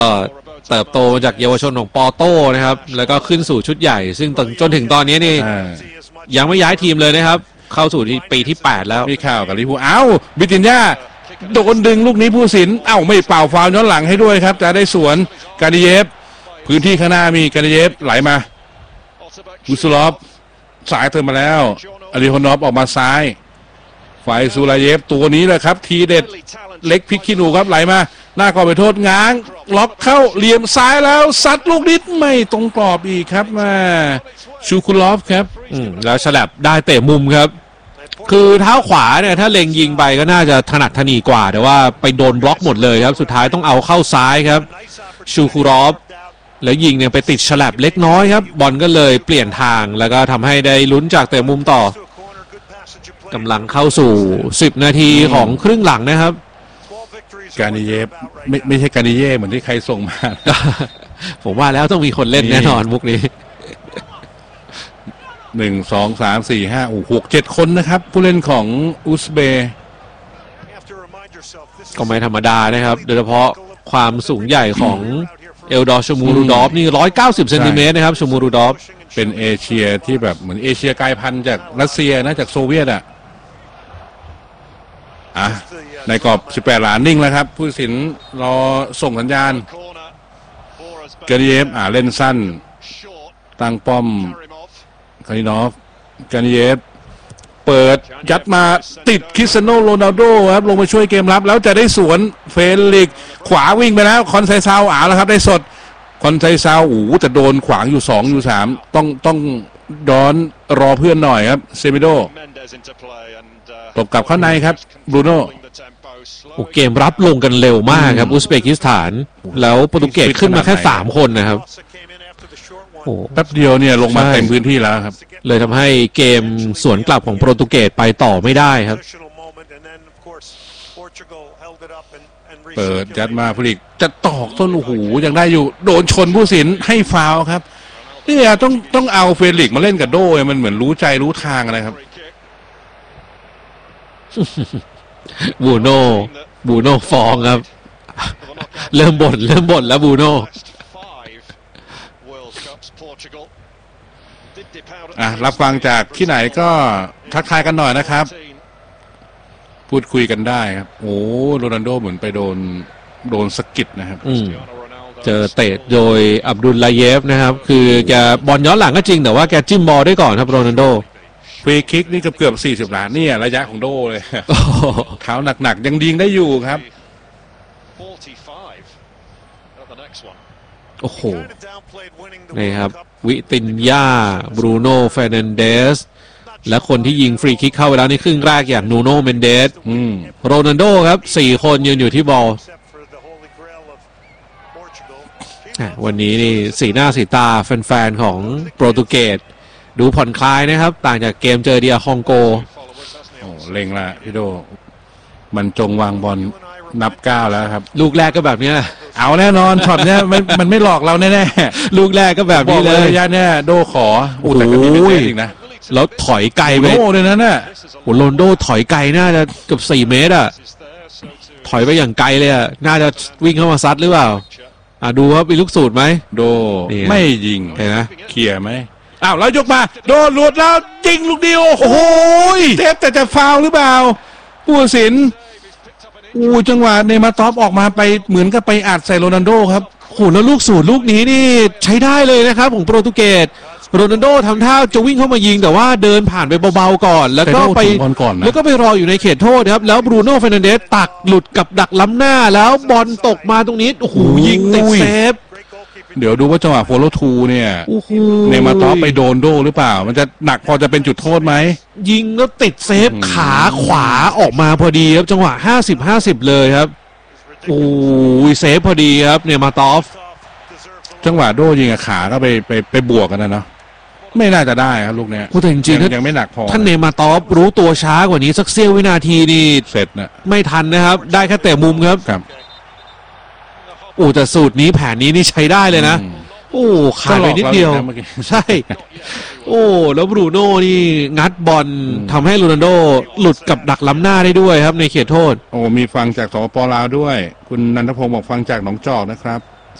เติบโตจากเยาวชนของปอโต้นะครับแล้วก็ขึ้นสู่ชุดใหญ่ซึ่งจนถึงตอนนี้นี่ยังไม่ย้ายทีมเลยนะครับเข้าสู่ปีที่8แล้วมีข่าวกับลิเวอร์พูลบิตินญ่าโดนดึงลูกนี้ผู้สินไม่เป่าฟาวล์ย้อนหลังให้ด้วยครับจะได้สวนกาดิเยฟพื้นที่ข้างหน้ามีกาดิเยฟไหลมากุสลอฟสายเติมมาแล้วอาริโฮนอฟออกมาซ้ายฝ่ายซูลาเยฟตัวนี้แหละครับทีเด็ดเล็กพิกขี้หนูครับไหลมาหน้ากรอบไปโทษง้างล็อกเข้าเหลี่ยมซ้ายแล้วซัดลูกนิดไม่ตรงกรอบอีกครับมาชูคุลอฟครับแล้วฉลับได้เตะมุมครับคือเท้าขวาเนี่ยถ้าเล็งยิงไปก็น่าจะถนัดถนีกว่าแต่ว่าไปโดนบล็อกหมดเลยครับสุดท้ายต้องเอาเข้าซ้ายครับชูคุลอฟแล้วยิงเนี่ยไปติดฉลับเล็กน้อยครับบอลก็เลยเปลี่ยนทางแล้วก็ทำให้ได้ลุ้นจากเตะมุมต่อกำลังเข้าสู่10นาทีของครึ่งหลังนะครับกานิเยฟไม่ใช่กานิเย่เหมือนที่ใครส่งมาผมว่าแล้วต้องมีคนเล่นแน่นอนมุกนี้ 1 2 3 4 5 6 7คนนะครับผู้เล่นของอุซเบย์ก็ไม่ธรรมดานะครับโดยเฉพาะความสูงใหญ่ของเอลดอร์ชมูรูดอฟนี่190เซนติเมตรนะครับชมูรูดอฟเป็นเอเชียที่แบบเหมือนเอเชียกลายพันธุ์จากรัสเซียนะจากโซเวียตในกรอบ18 หลานิ่งแล้วครับผู้ตัดสินรอส่งสัญญาณกาดิเยฟเล่นสั้นตั้งป้อมคารินอฟกาดิเยฟเปิดยัดมาติดคริสเตียโนโรนัลโดครับลงมาช่วยเกมรับแล้วจะได้สวนเฟลิกขวาวิ่งไปแล้วคอนไซซาวแล้วครับได้สดคอนไซซาวจะโดนขวางอยู่2อยู่3ต้องย้อนรอเพื่อนหน่อยครับเซมิโดตบกลับเข้าในครับบรูโน่เกมรับลงกันเร็วมากครับอุซเบกิสถานแล้วโปรตุเกสขึ้นมาแค่3คนนะครับแป๊บเดียวเนี่ยลงมาเต็มพื้นที่แล้วครับเลยทำให้เกมสวนกลับของโปรตุเกสไปต่อไม่ได้ครับเปิดยัดมาฟลิกจะตอกต้นยังได้อยู่โดนชนผู้สินให้ฟาวล์ครับนี่ต้องเอาเฟลิกมาเล่นกับโดมันเหมือนรู้ใจรู้ทางอะไรครับบูโน่ฟองครับเริ่มบ่นแล้วบูโน่รับฟังจากที่ไหนก็ทักทายกันหน่อยนะครับพูดคุยกันได้ครับโรนัลโดเหมือนไปโดนสะกิดนะครับเจอเตะโดยอับดุลลาเยฟนะครับคือแกบอลย้อนหลังก็จริงแต่ว่าแกจิ้มบอลได้ก่อนครับโรนัลโดฟรีคิกนี่เกือบ40 ล้านนี่ระยะของโดเลยเท้าหนักๆยังยิงได้อยู่ครับนี่ครับวิตินญาบรูโน่เฟร์นันเดสและคนที่ยิงฟรีคิกเข้าไปแล้วในครึ่งแรกอย่างนูโน่เมนเดสโรนัลโดครับ4คนยืนอยู่ที่บอลวันนี้นี่สีหน้าสีตาแฟนๆของโปรตุเกสดูผ่อนคลายนะครับต่างจากเกมเจอเดียคองโกเล็งละพี่โดมันจงวางบอลนับ9แล้วครับลูกแรกก็แบบนี้เอาแน่นอนช็อตเนี้ยมันไม่หลอกเราแน่ๆลูกแรกก็แบบนี้เลยระยะเนี้ยโดขอแต่ก็มีเป็นเทคนิคนะแล้วถอยไกลไปโดเลยนะเนี่ยโรนโดถอยไกลน่าจะเกือบ4 เมตรถอยไปอย่างไกลเลยน่าจะวิ่งเข้ามาซัดหรือเปล่าดูว่ามีลูกสูตรไหมโดไม่ยิงเห็นไหมเคลียร์ไหมแล้วยกมาโดนหลุดแล้วยิงลูกเดียวโอ้โหเทปแต่จะฟาวหรือเปล่าผู้ตัดสินจังหวะเนมาตอฟออกมาไปเหมือนกับไปอัดใส่โรนัลโดครับแล้วลูกสูตรลูกนี้นี่ใช้ได้เลยนะครับของโปรตุเกสโรนัลโดทำท่าจะวิ่งเข้ามายิงแต่ว่าเดินผ่านไปเบาๆก่อนแล้วก็ไปรออยู่ในเขตโทษครับแล้วบรูโน่เฟร์นันเดสตักหลุดกับดักล้ำหน้าแล้วบอลตกมาตรงนี้ยิงติดเซฟเดี๋ยวดูว่าจังหวะโฟโลทูเนี่ยเนมาตอฟไปโดนโดหรือเปล่ามันจะหนักพอจะเป็นจุดโทษไหมยิงแล้วติดเซฟขาขวาออกมาพอดีครับจังหวะ50-50เลยครับเซฟพอดีครับเนมาตอฟจังหวะโดยิงขาก็ไปบวกกันนะเนาะไม่น่าจะได้ครับลูกเนี้ยแต่จริงๆยังไม่หนักพอท่านเนมาตอฟรู้ตัวช้ากว่านี้สักเสี้ยววินาทีนี่เสร็จนะไม่ทันนะครับได้แค่เตะมุมครับแต่สูตรนี้แผนนี้นี่ใช้ได้เลยนะขาดไปนิดเดียวใช่แล้วบรูโน่นี่งัดบอลทำให้โรนัลโดหลุดกับดักล้ำหน้าได้ด้วยครับในเขตโทษมีฟังจากสปป.ลาวด้วยคุณนันทพงศ์บอกฟังจากหนองจอกนะครับ